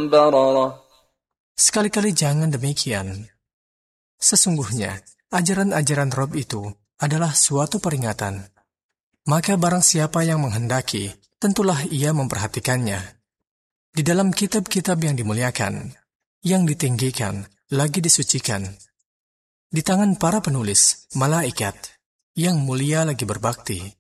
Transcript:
البررة. Sekali-kali jangan demikian. Sesungguhnya, ajaran-ajaran Rob itu adalah suatu peringatan. Maka barang siapa yang menghendaki, tentulah ia memperhatikannya. Di dalam kitab-kitab yang dimuliakan, yang ditinggikan, lagi disucikan. Di tangan para penulis, malaikat, yang mulia lagi berbakti.